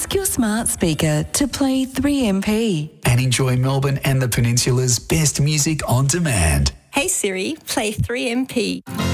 Ask your smart speaker to play 3MP. And enjoy Melbourne and the Peninsula's best music on demand. Hey Siri, play 3MP.